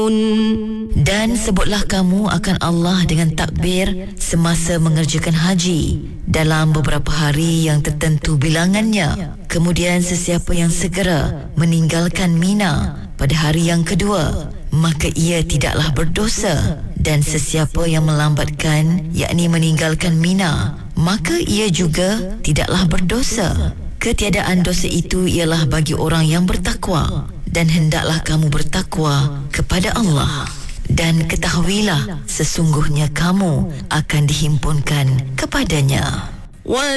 Dan sebutlah kamu akan Allah dengan takbir semasa mengerjakan haji dalam beberapa hari yang tertentu bilangannya. Kemudian sesiapa yang segera meninggalkan Mina pada hari yang kedua, maka ia tidaklah berdosa. Dan sesiapa yang melambatkan, yakni meninggalkan Mina, maka ia juga tidaklah berdosa. Ketiadaan dosa itu ialah bagi orang yang bertakwa. Dan hendaklah kamu bertakwa kepada Allah. Dan ketahuilah sesungguhnya kamu akan dihimpunkan kepadanya.